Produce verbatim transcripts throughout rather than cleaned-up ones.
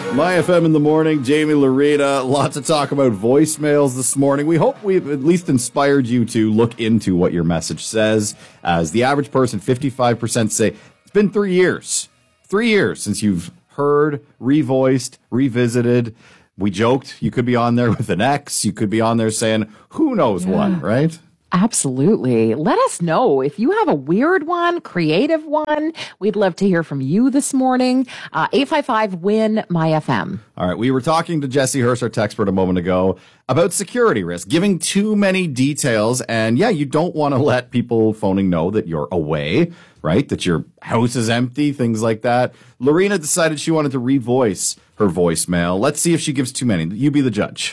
My F M in the morning, Jamie Lorena. Lots to talk about voicemails this morning. We hope we've at least inspired you to look into what your message says. As the average person, fifty-five percent say it's been three years. Three years since you've heard, revoiced, revisited. We joked you could be on there with an ex. You could be on there saying, who knows yeah. what, right? Absolutely. Let us know if you have a weird one, creative one. We'd love to hear from you this morning. Uh, eight five five, W I N, my F M. All right. We were talking to Jesse Hirsch, our textpert, a moment ago about security risk, giving too many details. And yeah, you don't want to let people phoning know that you're away, right? That your house is empty, things like that. Lorena decided she wanted to revoice her voicemail. Let's see if she gives too many. You be the judge.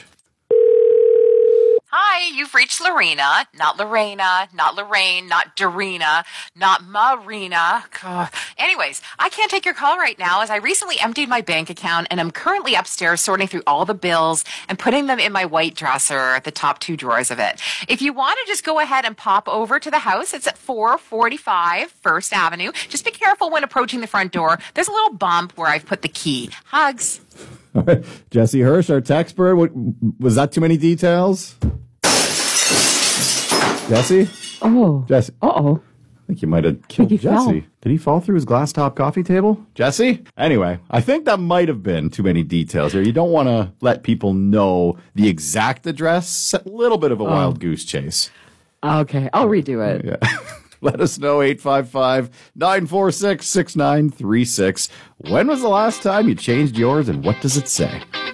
Hi, you've reached Lorena, not Lorena, not Lorraine, not Dorina, not Marina. God. Anyways, I can't take your call right now as I recently emptied my bank account and I'm currently upstairs sorting through all the bills and putting them in my white dresser, the top two drawers of it. If you want to just go ahead and pop over to the house, it's at four forty-five First Avenue. Just be careful when approaching the front door. There's a little bump where I've put the key. Hugs. Jesse Hirsch, our textpert. Was that too many details? Jesse? Oh. Jesse. Uh-oh. I think you might have killed he Jesse. fell. Did he fall through his glass top coffee table? Jesse? Anyway, I think that might have been too many details here. You don't want to let people know the exact address. A little bit of a oh. wild goose chase. Okay, I'll redo it. Yeah. Let us know, eight five five, nine four six, six nine three six. When was the last time you changed yours and what does it say?